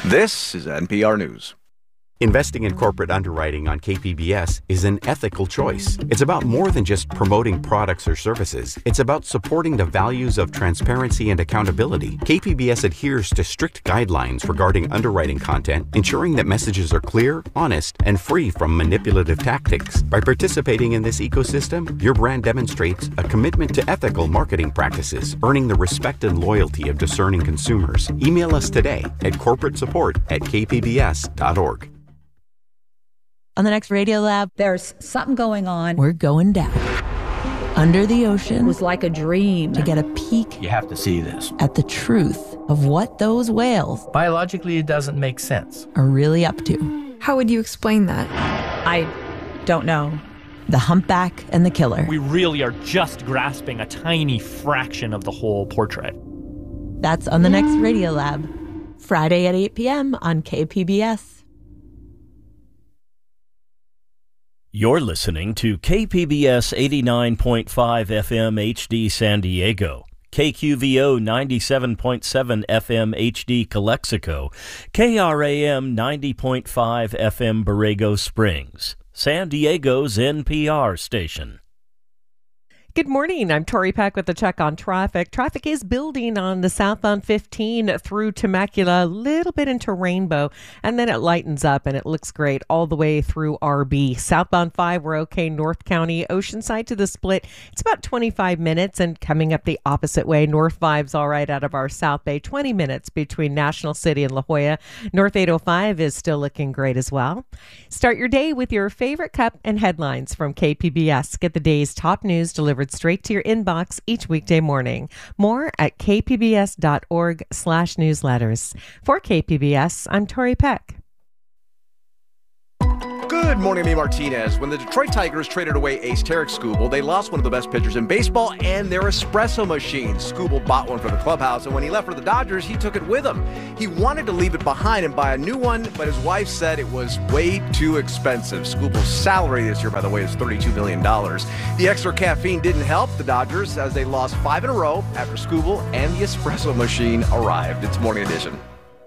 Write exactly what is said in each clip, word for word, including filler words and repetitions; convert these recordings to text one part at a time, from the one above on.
This is N P R News. Investing in corporate underwriting on K P B S is an ethical choice. It's about more than just promoting products or services. It's about supporting the values of transparency and accountability. K P B S adheres to strict guidelines regarding underwriting content, ensuring that messages are clear, honest, and free from manipulative tactics. By participating in this ecosystem, your brand demonstrates a commitment to ethical marketing practices, earning the respect and loyalty of discerning consumers. Email us today at corporate support at k p b s dot org. On the next Radio Lab, there's something going on. We're going down. Under the ocean. It was like a dream. To get a peek. You have to see this. At the truth of what those whales. Biologically, it doesn't make sense. Are really up to. How would you explain that? I don't know. The Humpback and the Killer. We really are just grasping a tiny fraction of the whole portrait. That's on the next Radio Lab. Friday at eight p.m. on K P B S. You're listening to K P B S eighty-nine point five F M H D San Diego, K Q V O ninety-seven point seven F M H D Calexico, K R A M ninety point five F M Borrego Springs, San Diego's N P R station. Good morning. I'm Tori Peck with the check on traffic. Traffic is building on the southbound fifteen through Temecula, a little bit into Rainbow, and then it lightens up and it looks great all the way through R B. Southbound five, we're okay. North County, Oceanside to the split, it's about twenty-five minutes, and coming up the opposite way, North five's all right out of our South Bay, twenty minutes between National City and La Jolla. North eight oh five is still looking great as well. Start your day with your favorite cup and headlines from K P B S. Get the day's top news delivered straight to your inbox each weekday morning. More at k p b s dot org slash newsletters. For K P B S, I'm Tori Peck. Good morning, me Martinez. When the Detroit Tigers traded away ace Tarek Skubal, they lost one of the best pitchers in baseball and their espresso machine. Skubal bought one for the clubhouse, and when he left for the Dodgers, he took it with him. He wanted to leave it behind and buy a new one, but his wife said it was way too expensive. Skubal's salary this year, by the way, is thirty-two million dollars. The extra caffeine didn't help the Dodgers as they lost five in a row after Skubal and the espresso machine arrived. It's Morning Edition.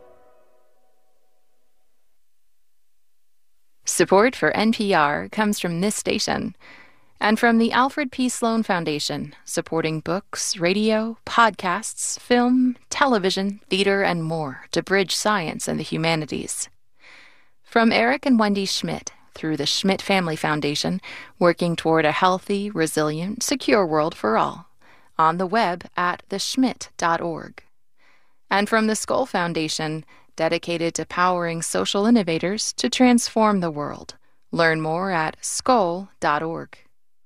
Support for N P R comes from this station and from the Alfred P. Sloan Foundation, supporting books, radio, podcasts, film, television, theater, and more to bridge science and the humanities. From Eric and Wendy Schmidt through the Schmidt Family Foundation, working toward a healthy, resilient, secure world for all, on the web at the schmidt dot org. And from the Skoll Foundation, dedicated to powering social innovators to transform the world. Learn more at skoll dot org.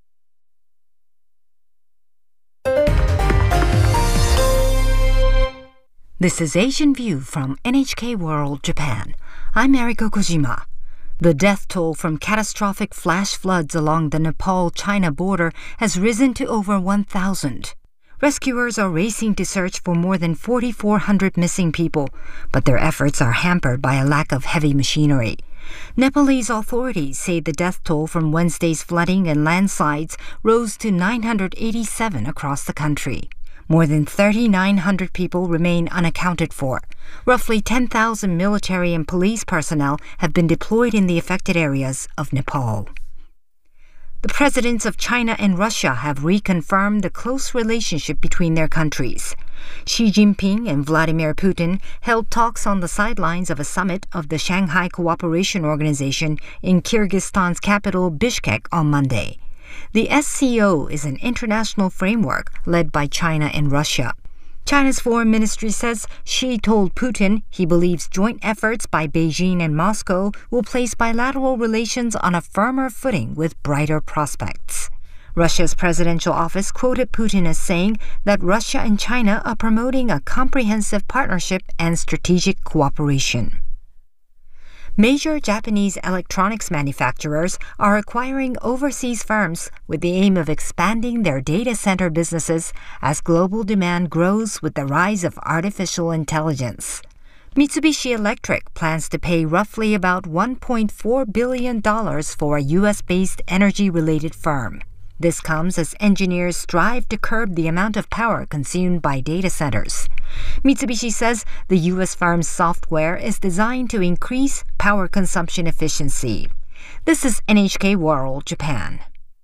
This is Asian View from N H K World Japan. I'm Eriko Kojima. The death toll from catastrophic flash floods along the Nepal-China border has risen to over one thousand. Rescuers are racing to search for more than four thousand four hundred missing people, but their efforts are hampered by a lack of heavy machinery. Nepalese authorities say the death toll from Wednesday's flooding and landslides rose to nine hundred eighty-seven across the country. More than three thousand nine hundred people remain unaccounted for. Roughly ten thousand military and police personnel have been deployed in the affected areas of Nepal. The presidents of China and Russia have reconfirmed the close relationship between their countries. Xi Jinping and Vladimir Putin held talks on the sidelines of a summit of the Shanghai Cooperation Organization in Kyrgyzstan's capital Bishkek on Monday. The S C O is an international framework led by China and Russia. China's foreign ministry says Xi told Putin he believes joint efforts by Beijing and Moscow will place bilateral relations on a firmer footing with brighter prospects. Russia's presidential office quoted Putin as saying that Russia and China are promoting a comprehensive partnership and strategic cooperation. Major Japanese electronics manufacturers are acquiring overseas firms with the aim of expanding their data center businesses as global demand grows with the rise of artificial intelligence. Mitsubishi Electric plans to pay roughly about one point four billion dollars for a U S-based energy-related firm. This comes as engineers strive to curb the amount of power consumed by data centers. Mitsubishi says the U S firm's software is designed to increase power consumption efficiency. This is N H K World Japan.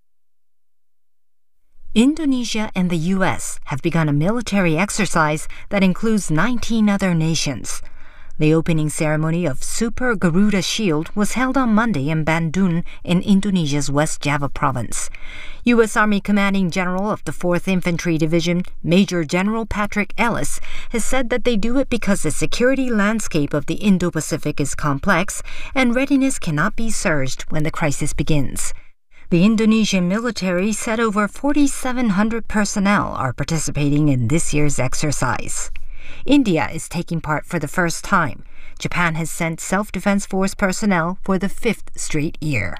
Indonesia and the U S have begun a military exercise that includes nineteen other nations. The opening ceremony of Super Garuda Shield was held on Monday in Bandung in Indonesia's West Java province. U S. Army Commanding General of the fourth Infantry Division, Major General Patrick Ellis, has said that they do it because the security landscape of the Indo-Pacific is complex and readiness cannot be surged when the crisis begins. The Indonesian military said over forty-seven hundred personnel are participating in this year's exercise. India is taking part for the first time. Japan has sent self-defense force personnel for the fifth straight year.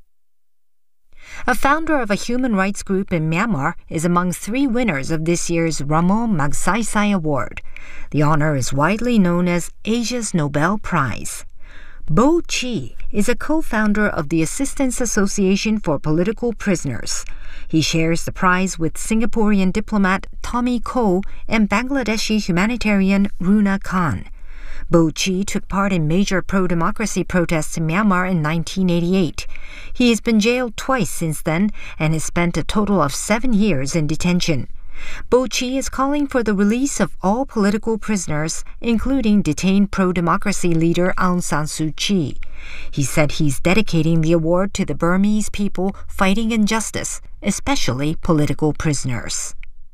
A founder of a human rights group in Myanmar is among three winners of this year's Ramon Magsaysay Award. The honor is widely known as Asia's Nobel Prize. Bo Chi is a co-founder of the Assistance Association for Political Prisoners. He shares the prize with Singaporean diplomat Tommy Koh and Bangladeshi humanitarian Runa Khan. Bo Chi took part in major pro-democracy protests in Myanmar in nineteen eighty-eight. He has been jailed twice since then and has spent a total of seven years in detention. Bo Chi is calling for the release of all political prisoners, including detained pro-democracy leader Aung San Suu Kyi. He said he's dedicating the award to the Burmese people fighting injustice, especially political prisoners.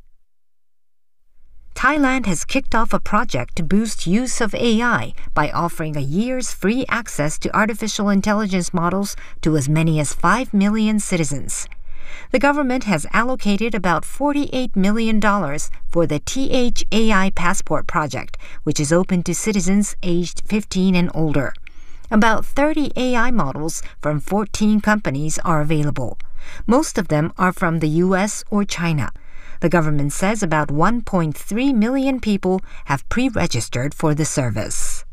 Thailand has kicked off a project to boost use of A I by offering a year's free access to artificial intelligence models to as many as five million citizens. The government has allocated about forty-eight million dollars for the T H A I Passport project, which is open to citizens aged fifteen and older. About thirty A I models from fourteen companies are available. Most of them are from the U S or China. The government says about one point three million people have pre-registered for the service.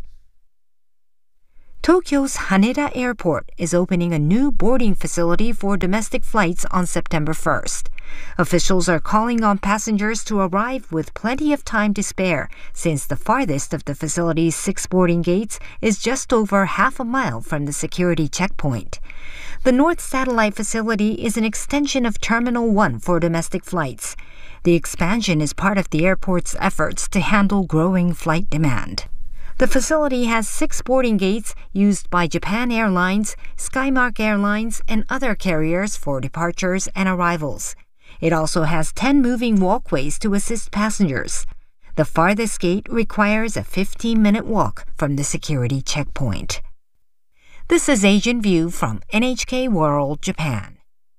Tokyo's Haneda Airport is opening a new boarding facility for domestic flights on September first. Officials are calling on passengers to arrive with plenty of time to spare, since the farthest of the facility's six boarding gates is just over half a mile from the security checkpoint. The North Satellite facility is an extension of Terminal one for domestic flights. The expansion is part of the airport's efforts to handle growing flight demand. The facility has six boarding gates used by Japan Airlines, Skymark Airlines, and other carriers for departures and arrivals. It also has ten moving walkways to assist passengers. The farthest gate requires a fifteen-minute walk from the security checkpoint. This is Asian View from N H K World Japan.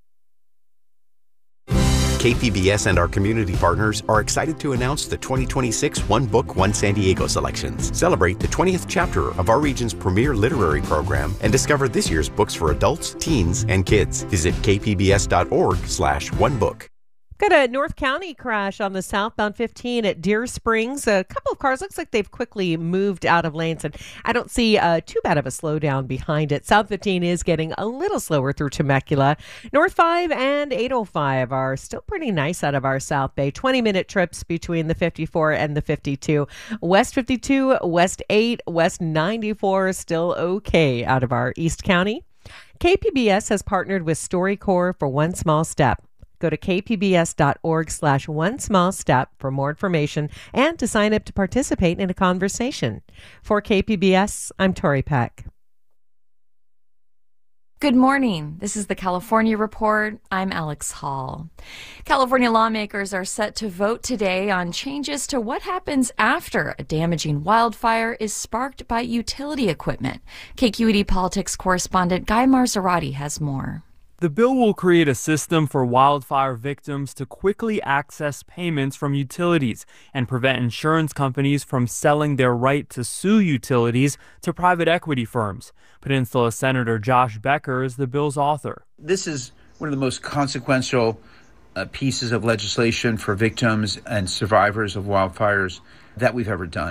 K P B S and our community partners are excited to announce the twenty twenty-six One Book, One San Diego selections. Celebrate the twentieth chapter of our region's premier literary program and discover this year's books for adults, teens, and kids. Visit kpbs.org slash one book. Got a North County crash on the southbound fifteen at Deer Springs. A couple of cars, looks like they've quickly moved out of lanes, and I don't see uh, too bad of a slowdown behind it. South fifteen is getting a little slower through Temecula. North five and eight oh five are still pretty nice out of our South Bay. twenty-minute trips between the fifty-four and the fifty-two. West fifty-two, West eight, West ninety-four is still okay out of our East County. K P B S has partnered with StoryCorps for One Small Step. Go to kpbs.org slash one small step for more information and to sign up to participate in a conversation. For K P B S, I'm Tori Peck. Good morning. This is the California Report. I'm Alex Hall. California lawmakers are set to vote today on changes to what happens after a damaging wildfire is sparked by utility equipment. K Q E D politics correspondent Guy Marzorati has more. The bill will create a system for wildfire victims to quickly access payments from utilities and prevent insurance companies from selling their right to sue utilities to private equity firms. Peninsula Senator Josh Becker is the bill's author. This is one of the most consequential uh, pieces of legislation for victims and survivors of wildfires that we've ever done.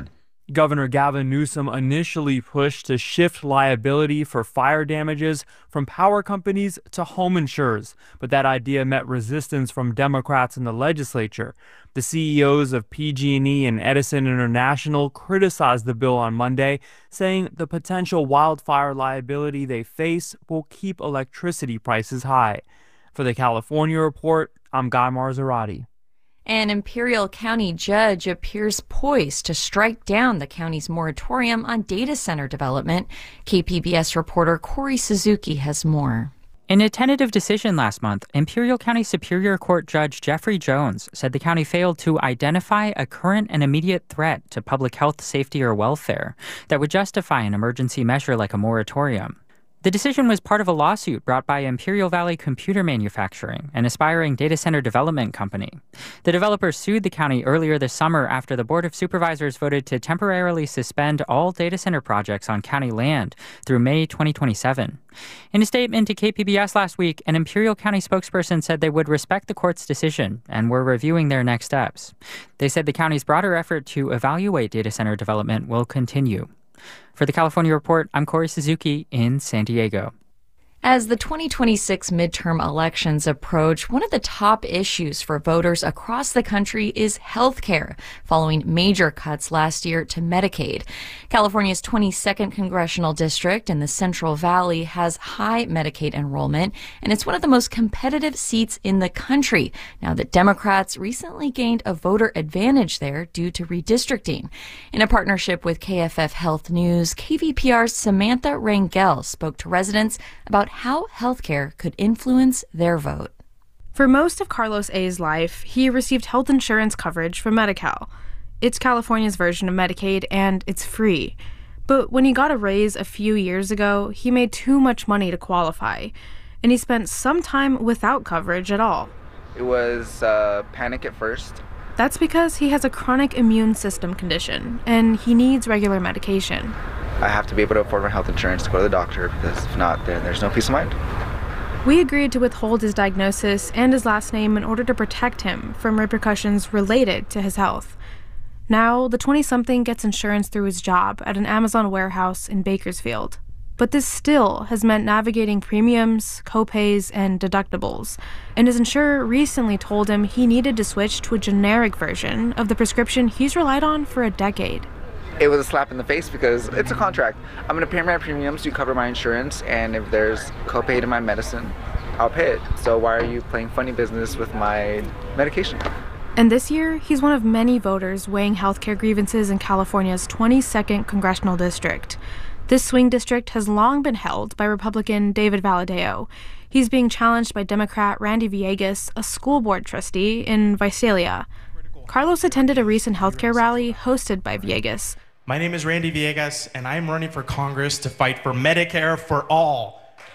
Governor Gavin Newsom initially pushed to shift liability for fire damages from power companies to home insurers, but that idea met resistance from Democrats in the legislature. The C E Os of P G and E and Edison International criticized the bill on Monday, saying the potential wildfire liability they face will keep electricity prices high. For the California Report, I'm Guy Marzorati. An Imperial County judge appears poised to strike down the county's moratorium on data center development. K P B S reporter Corey Suzuki has more. In a tentative decision last month, Imperial County Superior Court Judge Jeffrey Jones said the county failed to identify a current and immediate threat to public health, safety, or welfare that would justify an emergency measure like a moratorium. The decision was part of a lawsuit brought by Imperial Valley Computer Manufacturing, an aspiring data center development company. The developers sued the county earlier this summer after the Board of Supervisors voted to temporarily suspend all data center projects on county land through May twenty twenty-seven. In a statement to K P B S last week, an Imperial County spokesperson said they would respect the court's decision and were reviewing their next steps. They said the county's broader effort to evaluate data center development will continue. For the California Report, I'm Corey Suzuki in San Diego. As the twenty twenty-six midterm elections approach, one of the top issues for voters across the country is health care, following major cuts last year to Medicaid. California's twenty-second congressional district in the Central Valley has high Medicaid enrollment, and it's one of the most competitive seats in the country, now that Democrats recently gained a voter advantage there due to redistricting. In a partnership with K F F Health News, K V P R's Samantha Rangel spoke to residents about how healthcare could influence their vote. For most of Carlos A's life, he received health insurance coverage from Medi-Cal. It's California's version of Medicaid, and it's free. But when he got a raise a few years ago, he made too much money to qualify, and he spent some time without coverage at all. It was uh, panic at first. That's because he has a chronic immune system condition, and he needs regular medication. I have to be able to afford my health insurance to go to the doctor, because if not, then there's no peace of mind. We agreed to withhold his diagnosis and his last name in order to protect him from repercussions related to his health. Now, the twenty-something gets insurance through his job at an Amazon warehouse in Bakersfield. But this still has meant navigating premiums, copays, and deductibles. And his insurer recently told him he needed to switch to a generic version of the prescription he's relied on for a decade. It was a slap in the face because it's a contract. I'm going to pay my premiums to cover my insurance, and if there's copay to my medicine, I'll pay it. So why are you playing funny business with my medication? And this year, he's one of many voters weighing healthcare grievances in California's twenty-second congressional district. This swing district has long been held by Republican David Valadao. He's being challenged by Democrat Randy Villegas, a school board trustee in Visalia. Carlos attended a recent healthcare rally hosted by Villegas. My name is Randy Villegas, and I'm running for Congress to fight for Medicare for all.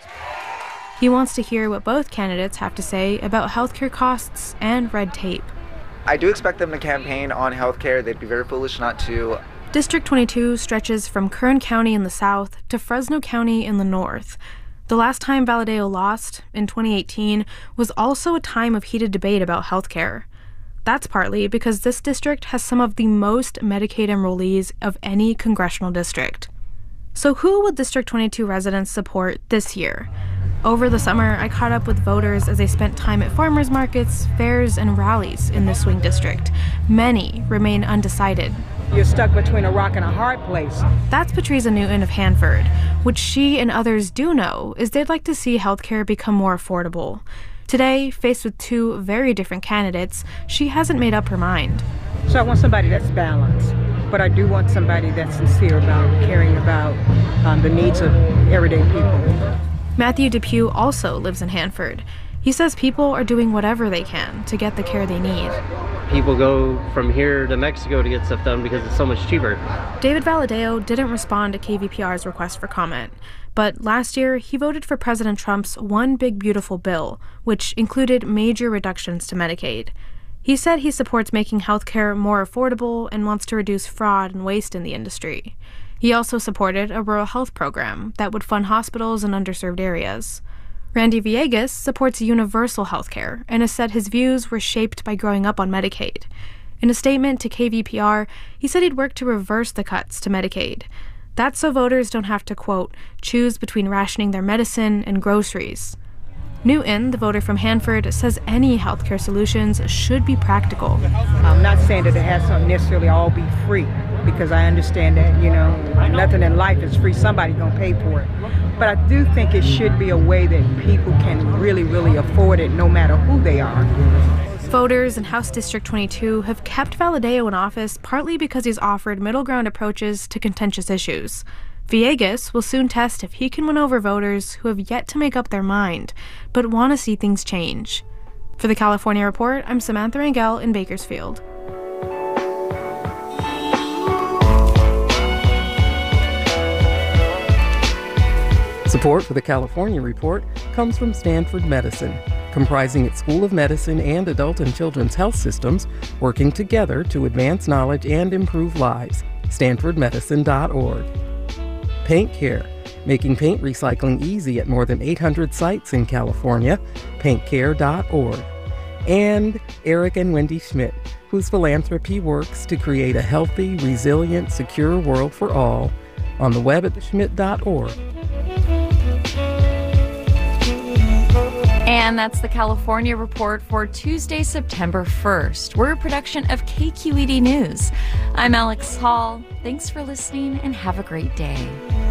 He wants to hear what both candidates have to say about healthcare costs and red tape. I do expect them to campaign on healthcare. They'd be very foolish not to. District twenty-two stretches from Kern County in the south to Fresno County in the north. The last time Valadao lost, in twenty eighteen, was also a time of heated debate about healthcare. That's partly because this district has some of the most Medicaid enrollees of any congressional district. So who will District twenty-two residents support this year? Over the summer, I caught up with voters as they spent time at farmers markets, fairs, and rallies in the swing district. Many remain undecided. You're stuck between a rock and a hard place. That's Patricia Newton of Hanford. What she and others do know is they'd like to see healthcare become more affordable. Today, faced with two very different candidates, she hasn't made up her mind. So I want somebody that's balanced, but I do want somebody that's sincere about caring about um, the needs of everyday people. Matthew Depew also lives in Hanford. He says people are doing whatever they can to get the care they need. People go from here to Mexico to get stuff done because it's so much cheaper. David Valadao didn't respond to K V P R's request for comment. But last year, he voted for President Trump's One Big Beautiful Bill, which included major reductions to Medicaid. He said he supports making healthcare more affordable and wants to reduce fraud and waste in the industry. He also supported a rural health program that would fund hospitals in underserved areas. Randy Villegas supports universal healthcare and has said his views were shaped by growing up on Medicaid. In a statement to K V P R, he said he'd work to reverse the cuts to Medicaid. That's so voters don't have to, quote, choose between rationing their medicine and groceries. Newton, the voter from Hanford, says any healthcare solutions should be practical. I'm not saying that it has to necessarily all be free, because I understand that, you know, nothing in life is free. Somebody's going to pay for it. But I do think it should be a way that people can really, really afford it no matter who they are. Voters in House District twenty-two have kept Valadao in office partly because he's offered middle ground approaches to contentious issues. Villegas will soon test if he can win over voters who have yet to make up their mind, but want to see things change. For the California Report, I'm Samantha Rangel in Bakersfield. Support for the California Report comes from Stanford Medicine, comprising its School of Medicine and adult and children's health systems, working together to advance knowledge and improve lives. stanford medicine dot org. Paint Care, making paint recycling easy at more than eight hundred sites in California. paint care dot org. And Eric and Wendy Schmidt, whose philanthropy works to create a healthy, resilient, secure world for all, on the web at the schmidt dot org. And that's the California Report for Tuesday, September first. We're a production of K Q E D News. I'm Alex Hall. Thanks for listening and have a great day.